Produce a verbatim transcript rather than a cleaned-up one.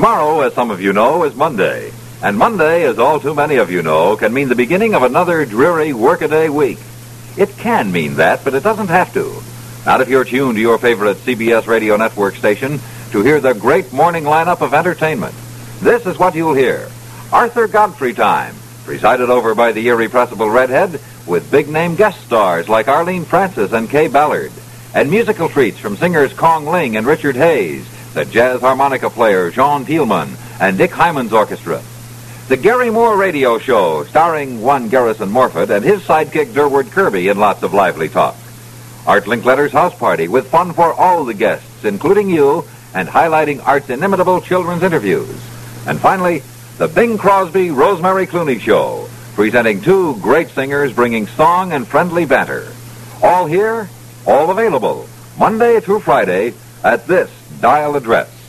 Tomorrow, as some of you know, is Monday. And Monday, as all too many of you know, can mean the beginning of another dreary workaday week. It can mean that, but it doesn't have to. Not if you're tuned to your favorite C B S radio network station to hear the great morning lineup of entertainment. This is what you'll hear. Arthur Godfrey Time, presided over by the irrepressible Redhead, with big-name guest stars like Arlene Francis and Kay Ballard, and musical treats from singers Kong Ling and Richard Hayes, the jazz harmonica player Jean Thielman, and Dick Hyman's orchestra. The Gary Moore Radio Show, starring one Garrison Morfitt and his sidekick Durward Kirby in lots of lively talk. Art Linkletter's house party with fun for all the guests, including you, and highlighting Art's inimitable children's interviews. And finally, the Bing Crosby Rosemary Clooney Show, presenting two great singers bringing song and friendly banter. All here, all available, Monday through Friday, at this dial address.